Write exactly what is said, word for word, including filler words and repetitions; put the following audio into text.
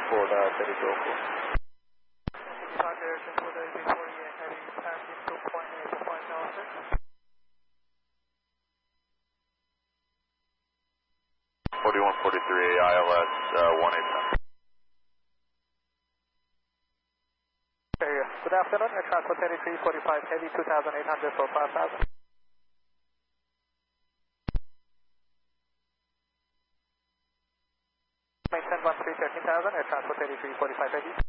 for the thirty-two oh four. Direction for the A B forty-eight, heading passing two point eight to five thousand. forty-one forty-three I L S uh, one eight nine. Good afternoon, Air Transport thirty-three forty-five Heavy two thousand eight hundred for five thousand. Maintain one three thirteen thousand, Air Transport thirty-three forty-five Heavy.